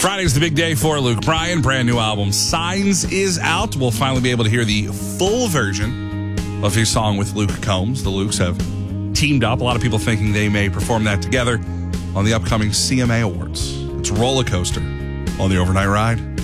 Friday's the big day for Luke Bryan. Brand new album, Signs, is out. We'll finally be able to hear the full version of his song with Luke Combs. The Lukes have teamed up. A lot of people thinking they may perform that together on the upcoming CMA Awards. It's Roller Coaster on the Overnight Ride.